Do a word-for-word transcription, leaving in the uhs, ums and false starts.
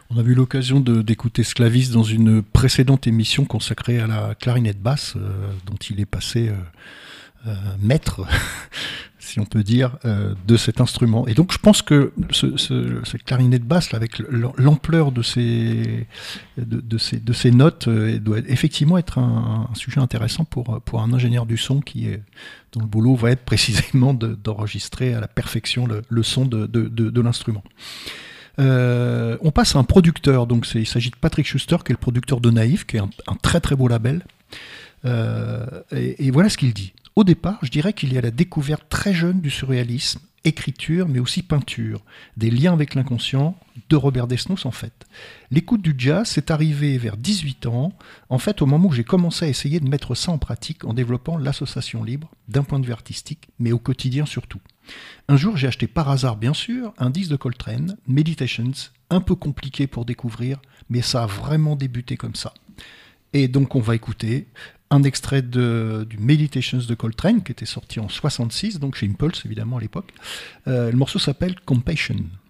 On a eu l'occasion de, d'écouter Sclavis dans une précédente émission consacrée à la clarinette basse, euh, dont il est passé euh, euh, maître, si on peut dire, euh, de cet instrument. Et donc je pense que ce, ce, cette clarinette basse, là, avec l'ampleur de ces, de, de ces, de ces notes, euh, doit effectivement être un, un sujet intéressant pour, pour un ingénieur du son qui est, dont le boulot va être précisément de, d'enregistrer à la perfection le, le son de, de, de, de l'instrument. Euh, on passe à un producteur, donc c'est, il s'agit de Patrick Schuster, qui est le producteur de Naïf, qui est un, un très très beau label. Euh, et, et voilà ce qu'il dit. Au départ, je dirais qu'il y a la découverte très jeune du surréalisme, écriture, mais aussi peinture, des liens avec l'inconscient de Robert Desnos en fait. L'écoute du jazz, c'est arrivé vers dix-huit ans, en fait au moment où j'ai commencé à essayer de mettre ça en pratique en développant l'association libre, d'un point de vue artistique, mais au quotidien surtout. Un jour, j'ai acheté par hasard, bien sûr, un disque de Coltrane, Meditations, un peu compliqué pour découvrir, mais ça a vraiment débuté comme ça. Et donc, on va écouter un extrait de, du Meditations de Coltrane, qui était sorti en soixante-six, donc chez Impulse, évidemment, à l'époque. Euh, le morceau s'appelle Compassion.